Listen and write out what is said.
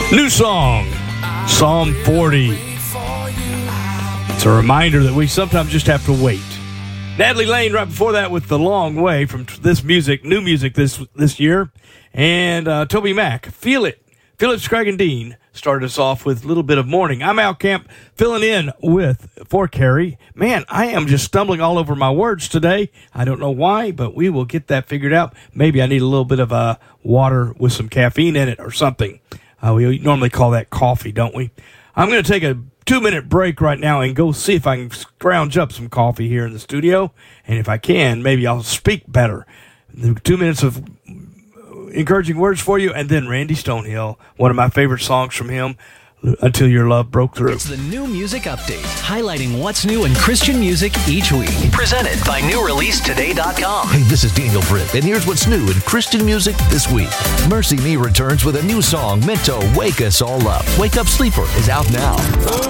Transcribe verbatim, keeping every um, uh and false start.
New song, Psalm forty. It's a reminder that we sometimes just have to wait. Natalie Lane right before that with The Long Way from this music, new music this this year. And uh, Toby Mac, Feel It. Philip Scragg and Dean started us off with a little bit of Morning. I'm Al Camp filling in with for Carrie. Man, I am just stumbling all over my words today. I don't know why, but we will get that figured out. Maybe I need a little bit of uh, water with some caffeine in it or something. Uh, we normally call that coffee, don't we? I'm going to take a two-minute break right now and go see if I can scrounge up some coffee here in the studio. And if I can, maybe I'll speak better. Two minutes of encouraging words for you, and then Randy Stonehill, one of my favorite songs from him, Until Your Love Broke Through. It's the New Music Update, highlighting what's new in Christian music each week. Presented by new release today dot com. Hey, this is Daniel Fripp, and here's what's new in Christian music this week. Mercy Me returns with a new song meant to wake us all up. Wake Up Sleeper is out now.